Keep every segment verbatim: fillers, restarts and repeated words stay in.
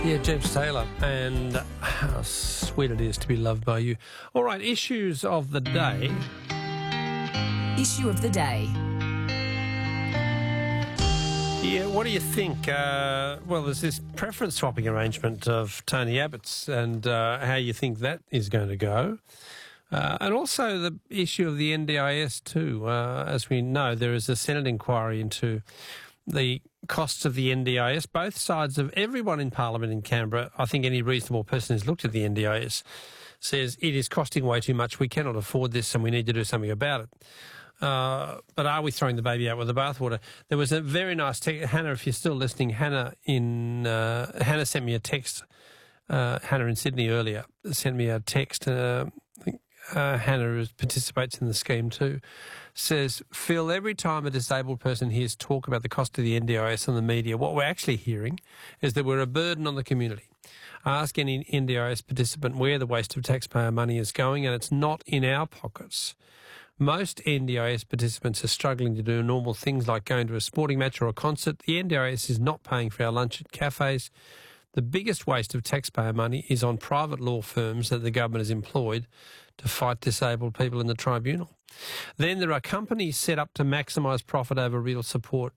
Yeah, James Taylor, and how sweet it is to be loved by you. All right, issues of the day. Issue of the day. Yeah, what do you think? Uh, well, there's this preference swapping arrangement of Tony Abbott's and uh, how you think that is going to go. Uh, and also the issue of the N D I S too. Uh, as we know, there is a Senate inquiry into the costs of the N D I S. Both sides of everyone in Parliament in Canberra, I think any reasonable person who's looked at the N D I S says it is costing way too much. We cannot afford this and we need to do something about it. Uh, but are we throwing the baby out with the bathwater? There was a very nice text. Hannah, if you're still listening, Hannah in uh, Hannah sent me a text. Uh, Hannah in Sydney earlier sent me a text. Uh, I think uh, Hannah who participates in the scheme too. Says, Phil, every time a disabled person hears talk about the cost of the N D I S in the media, what we're actually hearing is that we're a burden on the community. Ask any N D I S participant where the waste of taxpayer money is going, and it's not in our pockets. Most N D I S participants are struggling to do normal things like going to a sporting match or a concert. The N D I S is not paying for our lunch at cafes. The biggest waste of taxpayer money is on private law firms that the government has employed to fight disabled people in the tribunal. Then there are companies set up to maximise profit over real support.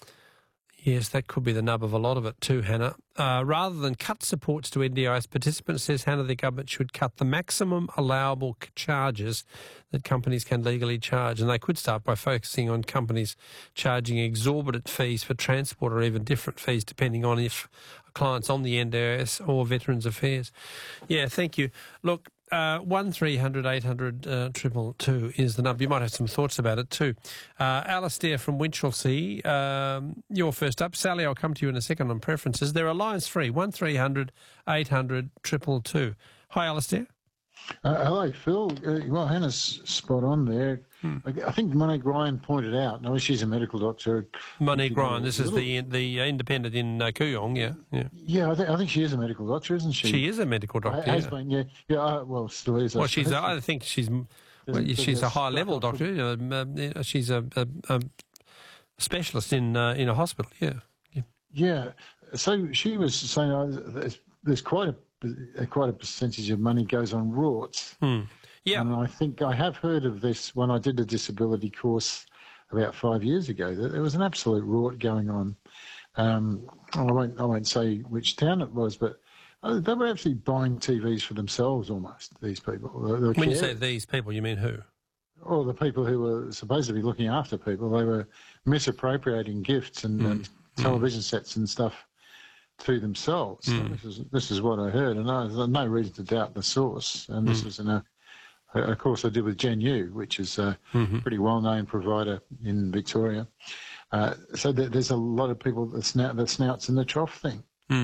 Yes, that could be the nub of a lot of it too, Hannah. Uh, rather than cut supports to N D I S participants, says Hannah, the government should cut the maximum allowable charges that companies can legally charge. And they could start by focusing on companies charging exorbitant fees for transport or even different fees depending on if a client's on the N D I S or Veterans Affairs. Yeah, thank you. Look, Uh, one three hundred eight hundred uh, triple two is the number. You might have some thoughts about it too. Uh, Alistair from Winchelsea, um, you're first up. Sally, I'll come to you in a second on preferences. There are lines free, one three hundred eight hundred triple two. Hi, Alistair. Uh, hello, Phil. Uh, well, Hannah's spot on there. Hmm. I, I think Monique Ryan pointed out, no, she's a medical doctor. Monique Ryan, this is the the independent in uh, Kooyong, yeah. Yeah, yeah I, th I think she is a medical doctor, isn't she? She is a medical doctor, Has yeah. been, yeah. yeah uh, well, still is. Well, she's, a, I think she's well, she's a high-level doctor. You know, she's a, a, a specialist in uh, in a hospital, yeah. yeah. Yeah, so she was saying uh, there's, there's quite a quite a percentage of money goes on rorts. Hmm. Yeah. And I think I have heard of this when I did a disability course about five years ago, that there was an absolute rort going on. Um, I won't I won't say which town it was, but they were actually buying T Vs for themselves almost, these people. They, they when you say these people, you mean who? All the people who were supposed to be looking after people, they were misappropriating gifts and, mm. and television mm. sets and stuff to themselves. Mm. So this is this is what I heard, and I, there's no reason to doubt the source. And this mm. was in a, a course I did with Gen U, which is a mm-hmm. pretty well-known provider in Victoria. Uh, so there, there's a lot of people that snout, that snouts in the trough thing.